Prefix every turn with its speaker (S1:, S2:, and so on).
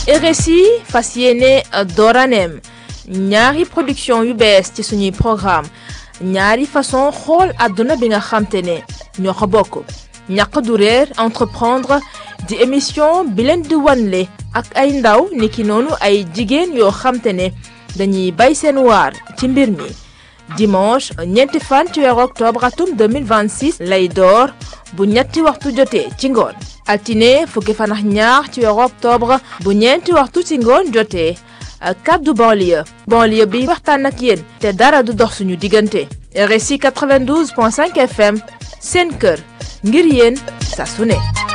S1: RSI fas yéene dooraneem ñaari production yu bees ci suñuy programme ñaari façon xool àdduna bi nga xamte ne ñoo ko bokk ñàq du réer entreprendre di émission bi leen di wanle ak ay ndaw niki noonu ay jigéen yoo xamte ne dañuy bay seen waar ci mbir mi dimanche ñeenti fan ci weeru octobre atum 2026 lay door bu ñetti waxtu jotee ci ngoon altine fukki fan ak ñaar ci weeru octobre bu ñeenti waxtu ci ngoon jotee kaddu banlieue bi waxtaan ak yéen te dara du dox suñu diggante RSI 92.5 FM seen kër ngir yéen saa su ne